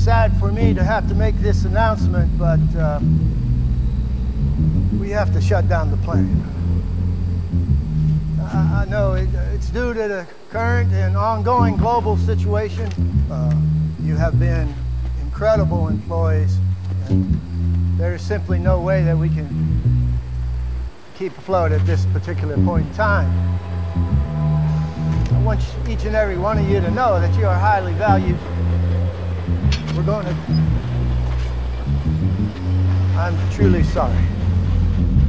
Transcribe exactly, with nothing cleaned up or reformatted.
sad for me to have to make this announcement, but uh, we have to shut down the plant. I, I know it, it's due to the current and ongoing global situation. Uh, you have been incredible employees, and there is simply no way that we can keep afloat at this particular point in time. I want each and every one of you to know that you are highly valued. We're going to... I'm truly sorry.